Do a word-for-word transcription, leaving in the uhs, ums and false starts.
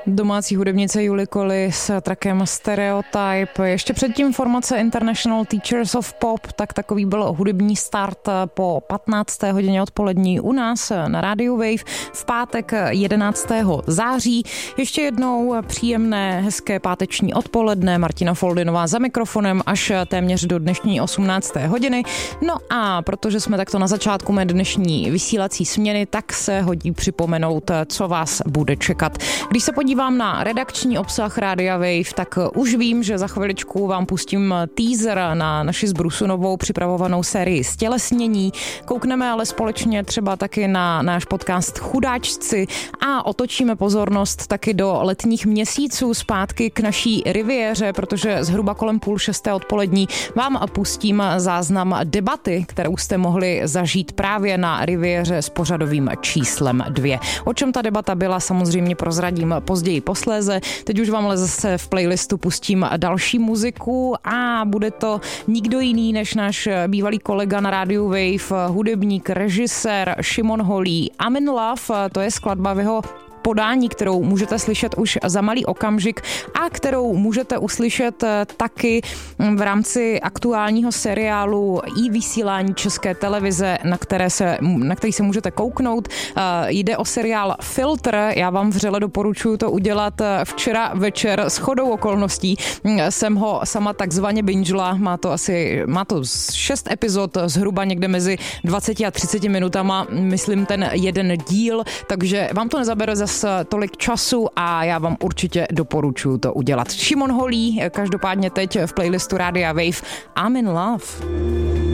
Domácí hudebnice Julie Colli s trackem Stereotype. Ještě předtím formace International Teachers of Pop, tak takový byl hudební start po patnácté hodině odpolední u nás na rádiu Wave v pátek jedenáctého září. Ještě jednou příjemné, hezké páteční odpoledne. Martina Foldinová za mikrofonem až téměř do dnešní osmnácté hodiny. No a protože jsme takto na začátku mé dnešní vysílací směny, tak se hodí připomenout, co vás bude čekat. Když se podívám na redakční obsah Rádia Wave, tak už vím, že za chviličku vám pustím teaser na naši s Brusunovou připravovanou sérii Stělesnění. Koukneme ale společně třeba taky na náš podcast Chudáčci a otočíme pozornost taky do letních měsíců zpátky k naší riviéře, protože zhruba kolem půl šesté odpolední vám pustím záznam debaty, kterou jste mohli zažít právě na riviéře s pořadovým číslem dvě. O čem ta debata byla, samozřejmě prozradím později posléze. Teď už vám ale zase v playlistu pustím další muziku a bude to nikdo jiný než náš bývalý kolega na rádiu Wave, hudebník, režisér Šimon Holý. I'm in Love, to je skladba v jeho podání, kterou můžete slyšet už za malý okamžik a kterou můžete uslyšet taky v rámci aktuálního seriálu i vysílání České televize, na, které se, na který se můžete kouknout. Jde o seriál Filtr, já vám vřele doporučuji to udělat. Včera večer s shodou okolností jsem ho sama takzvaně bingela, má to asi má to šest epizod, zhruba někde mezi dvaceti a třiceti minutama, myslím ten jeden díl, takže vám to nezabere zase tolik času a já vám určitě doporučuji to udělat. Šimon Holý, každopádně teď v playlistu Rádia Wave I'm in Love.